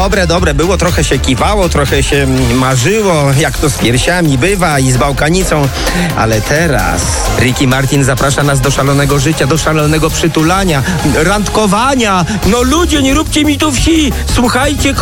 dobre, było, trochę się kiwało, trochę się marzyło, jak to z piersiami bywa i z bałkanicą, ale teraz Ricky Martin zaprasza nas do szalonego życia, do szalonego przytulania, randkowania. No ludzie, nie róbcie mi tu wsi, słuchajcie